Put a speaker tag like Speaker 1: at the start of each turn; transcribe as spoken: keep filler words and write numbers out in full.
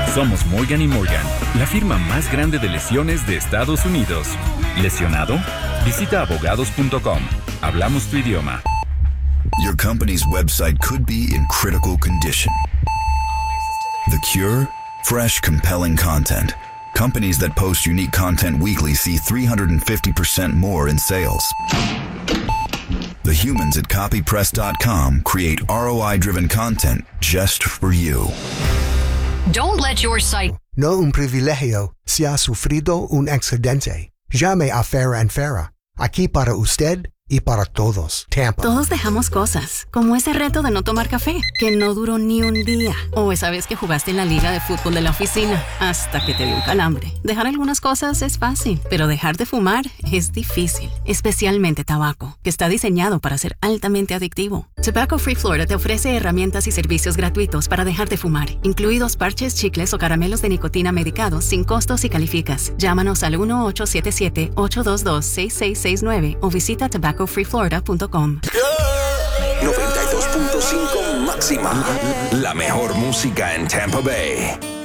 Speaker 1: Somos Morgan y Morgan, la firma más grande de lesiones de Estados Unidos. ¿Lesionado? Visita abogados punto com. Hablamos tu idioma.
Speaker 2: Your company's website could be in critical condition. The cure? Fresh, compelling content. Companies that post unique content weekly see three hundred fifty percent more in sales. The humans at copy press dot com create R O I-driven content just for you.
Speaker 3: Don't let your site...
Speaker 4: No un privilegio si ha sufrido un accidente. Llame a Farah and Farah. Aquí para usted y para todos. Tampa.
Speaker 5: Todos dejamos cosas, como ese reto de no tomar café, que no duró ni un día. O esa vez que jugaste en la liga de fútbol de la oficina, hasta que te dio un calambre. Dejar algunas cosas es fácil, pero dejar de fumar es difícil. Especialmente tabaco, que está diseñado para ser altamente adictivo. Tobacco Free Florida te ofrece herramientas y servicios gratuitos para dejar de fumar, incluidos parches, chicles o caramelos de nicotina medicados sin costos si calificas. Llámanos al uno ocho siete siete, ocho dos dos, seis seis seis nueve o visita tobacco free florida punto com.
Speaker 6: noventa y dos punto cinco máxima. La mejor música en Tampa Bay.